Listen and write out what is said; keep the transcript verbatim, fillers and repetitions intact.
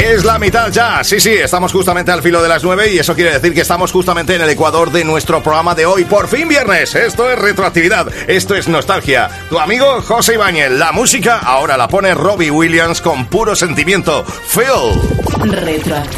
Es la mitad ya, sí, sí, estamos justamente al filo de las nueve y eso quiere decir que estamos justamente en el ecuador de nuestro programa de hoy. Por fin viernes, esto es retroactividad, esto es nostalgia. Tu amigo José Ibáñez, la música ahora la pone Robbie Williams con puro sentimiento. Feel. Retroactividad.